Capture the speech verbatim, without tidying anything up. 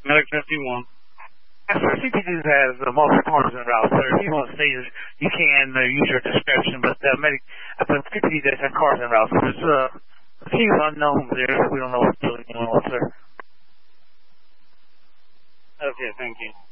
Medic fifty-one. Yes, sir. C P Ds has uh, multiple cars en route, sir. If you want to say this, you can uh, use your discretion, but uh, medic, I think C P Ds have cars en route, so there's uh, a few unknowns there. We don't know what's really going on, sir. Okay, thank you.